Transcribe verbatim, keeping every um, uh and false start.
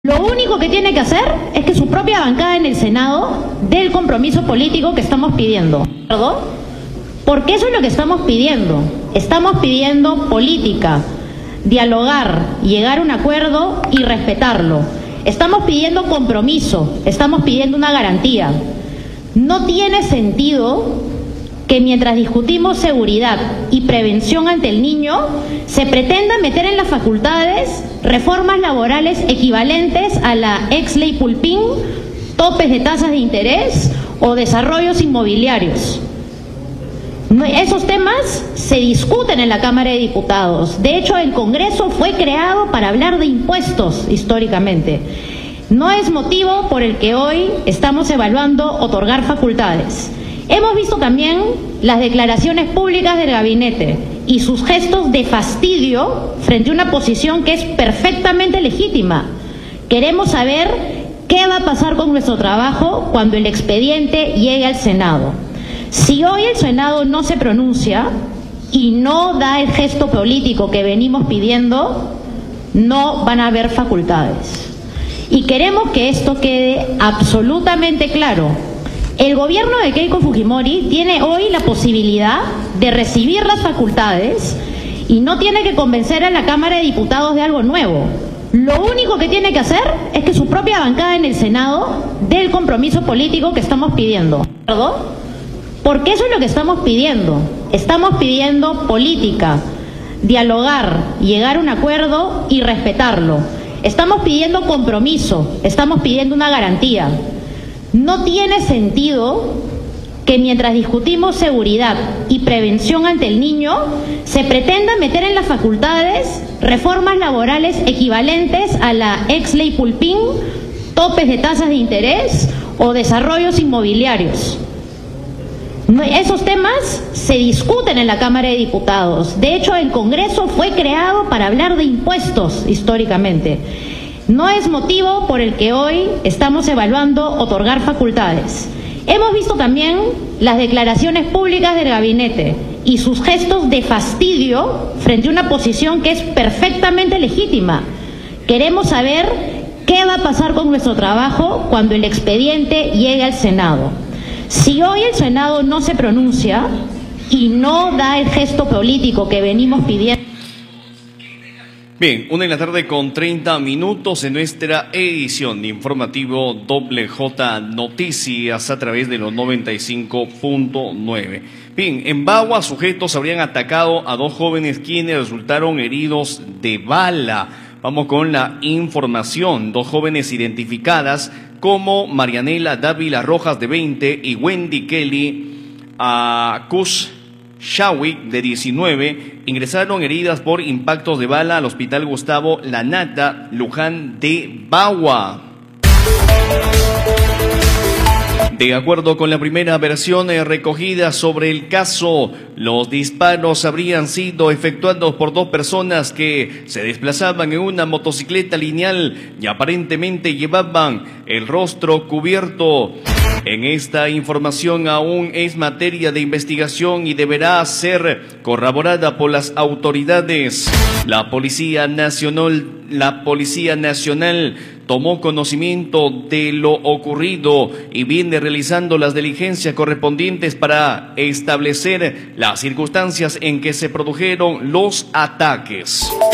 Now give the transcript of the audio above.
Lo único que tiene que hacer es que su propia bancada en el Senado dé el compromiso político que estamos pidiendo. ¿Perdón? Porque eso es lo que estamos pidiendo. Estamos pidiendo política, dialogar, llegar a un acuerdo y respetarlo. Estamos pidiendo compromiso, estamos pidiendo una garantía. No tiene sentido que mientras discutimos seguridad y prevención ante el niño, se pretenda meter en las facultades reformas laborales equivalentes a la ex ley Pulpín, topes de tasas de interés o desarrollos inmobiliarios. Esos temas se discuten en la Cámara de Diputados. De hecho, el Congreso fue creado para hablar de impuestos históricamente. No es motivo por el que hoy estamos evaluando otorgar facultades. Hemos visto también las declaraciones públicas del gabinete y sus gestos de fastidio frente a una posición que es perfectamente legítima. Queremos saber qué va a pasar con nuestro trabajo cuando el expediente llegue al Senado. Si hoy el Senado no se pronuncia y no da el gesto político que venimos pidiendo, no van a haber facultades. Y queremos que esto quede absolutamente claro. El gobierno de Keiko Fujimori tiene hoy la posibilidad de recibir las facultades y no tiene que convencer a la Cámara de Diputados de algo nuevo. Lo único que tiene que hacer es que su propia bancada en el Senado dé el compromiso político que estamos pidiendo. ¿Perdón? Porque eso es lo que estamos pidiendo. Estamos pidiendo política, dialogar, llegar a un acuerdo y respetarlo. Estamos pidiendo compromiso, estamos pidiendo una garantía. No tiene sentido que mientras discutimos seguridad y prevención ante el niño, se pretenda meter en las facultades reformas laborales equivalentes a la ex ley Pulpín, topes de tasas de interés o desarrollos inmobiliarios. Esos temas se discuten en la Cámara de Diputados. De hecho, el Congreso fue creado para hablar de impuestos históricamente. No es motivo por el que hoy estamos evaluando otorgar facultades. Hemos visto también las declaraciones públicas del gabinete y sus gestos de fastidio frente a una posición que es perfectamente legítima. Queremos saber qué va a pasar con nuestro trabajo cuando el expediente llegue al Senado. Si hoy el Senado no se pronuncia y no da el gesto político que venimos pidiendo. Bien, una de la tarde con treinta minutos en nuestra edición de informativo Doble J Noticias a través de los noventa y cinco punto nueve. Bien, en Bagua sujetos habrían atacado a dos jóvenes quienes resultaron heridos de bala. Vamos con la información. Dos jóvenes identificadas como Marianela Dávila Rojas de veinte y Wendy Kelly Kush Shawik de diecinueve ingresaron heridas por impactos de bala al Hospital Gustavo Lanata Luján de Bagua. De acuerdo con la primera versión recogida sobre el caso, los disparos habrían sido efectuados por dos personas que se desplazaban en una motocicleta lineal y aparentemente llevaban el rostro cubierto. En esta información aún es materia de investigación y deberá ser corroborada por las autoridades. La Policía Nacional, la Policía Nacional tomó conocimiento de lo ocurrido y viene realizando las diligencias correspondientes para establecer las circunstancias en que se produjeron los ataques.